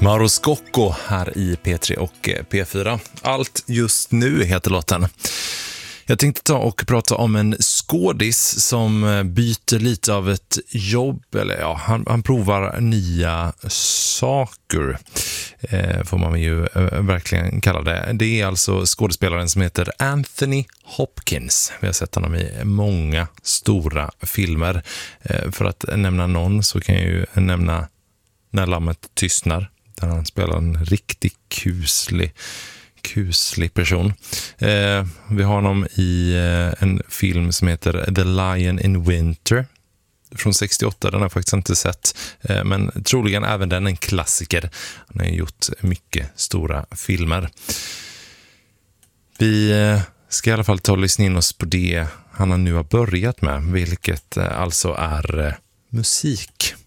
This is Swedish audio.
Mauro Scocco här i P3 och P4. Allt just nu heter låten. Jag tänkte ta och prata om en skådis som byter lite av ett jobb. Eller ja, han provar nya saker. Får man ju verkligen kalla det. Det är alltså skådespelaren som heter Anthony Hopkins. Vi har sett honom i många stora filmer. För att nämna någon så kan jag ju nämna När lammet tystnar. Där han spelar en riktigt kuslig person. Vi har honom i en film som heter The Lion in Winter från 68. Den har jag faktiskt inte sett. Men troligen även den en klassiker. Han har gjort mycket stora filmer. Vi ska i alla fall ta och lyssna in oss på det han nu har börjat med. Vilket alltså är musik.